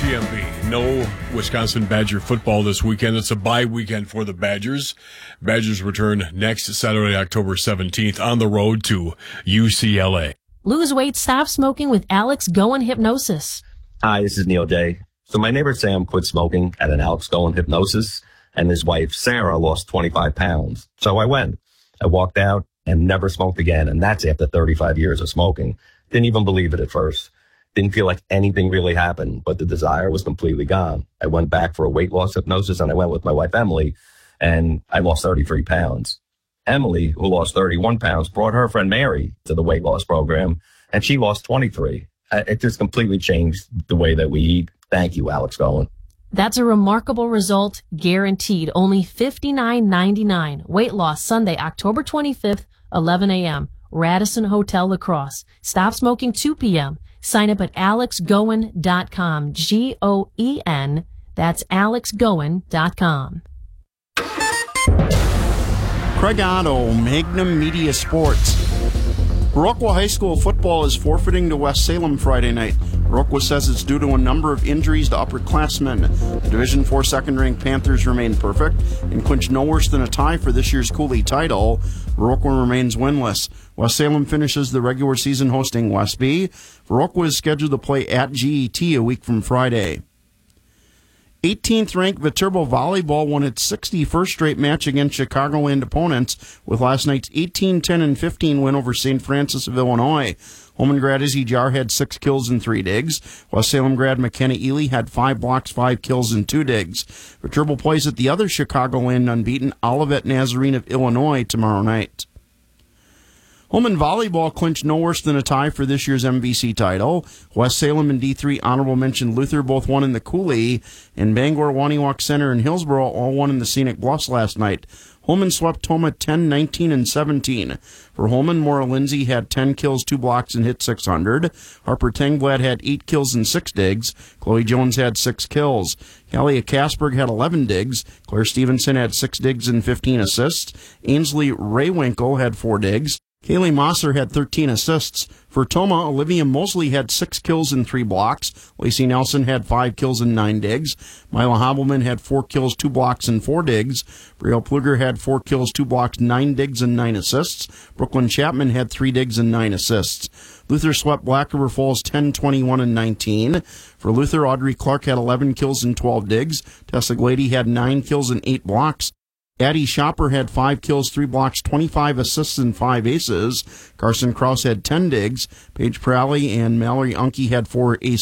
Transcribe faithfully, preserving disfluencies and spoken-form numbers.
C M B. No Wisconsin Badger football this weekend. It's a bye weekend for the Badgers. Badgers return next Saturday, October seventeenth on the road to U C L A. Lose weight, stop smoking with Alex Goen Hypnosis. Hi, this is Neil Day. So my neighbor Sam quit smoking at an Alex Goen Hypnosis, and his wife Sarah lost twenty-five pounds. So I went. I walked out and never smoked again, and that's after thirty-five years of smoking. Didn't even believe it at first. Didn't feel like anything really happened, but the desire was completely gone. I went back for a weight loss hypnosis, and I went with my wife, Emily, and I lost thirty-three pounds. Emily, who lost thirty-one pounds, brought her friend Mary to the weight loss program, and she lost twenty-three. It just completely changed the way that we eat. Thank you, Alex Goen. That's a remarkable result, guaranteed. Only fifty-nine ninety-nine. Weight loss Sunday, October twenty-fifth, eleven a.m. Radisson Hotel Lacrosse. Stop smoking two p.m. Sign up at alex goen dot com. G O E N. That's alex goen dot com. Craig Otto, Magnum Media Sports. Viroqua High School football is forfeiting to West Salem Friday night. Viroqua says it's due to a number of injuries to upperclassmen. The Division four second-ranked Panthers remain perfect and clinch no worse than a tie for this year's Cooley title. Viroqua remains winless. West Salem finishes the regular season hosting Westby. Viroqua is scheduled to play at G E T a week from Friday. eighteenth ranked Viterbo Volleyball won its sixty-first straight match against Chicagoland opponents with last night's eighteen ten and fifteen win over Saint Francis of Illinois. Holman grad Izzy Jar had six kills and three digs. West Salem grad McKenna Ely had five blocks, five kills, and two digs. Viterbo plays at the other Chicagoland unbeaten Olivet Nazarene of Illinois tomorrow night. Holman Volleyball clinched no worse than a tie for this year's M V C title. West Salem and D three honorable mention Luther both won in the Cooley, and Bangor, Waniwak Center, and Hillsboro all won in the Scenic Bluffs last night. Holman swept Toma ten nineteen and seventeen. For Holman, Maura Lindsay had ten kills, two blocks, and hit six hundred. Harper Tengblad had eight kills and six digs. Chloe Jones had six kills. Kalia Kasberg had eleven digs. Claire Stevenson had six digs and fifteen assists. Ainsley Raywinkle had four digs. Kaylee Mosser had thirteen assists. For Toma, Olivia Mosley had six kills and three blocks. Lacey Nelson had five kills and nine digs. Mila Hobbleman had four kills, two blocks, and four digs. Brielle Pluger had four kills, two blocks, nine digs, and nine assists. Brooklyn Chapman had three digs and nine assists. Luther swept Black River Falls ten twenty-one and nineteen. For Luther, Audrey Clark had eleven kills and twelve digs. Tessa Glady had nine kills and eight blocks. Addie Shopper had five kills, three blocks, twenty-five assists, and five aces. Carson Krause had ten digs. Paige Pralley and Mallory Unke had four aces.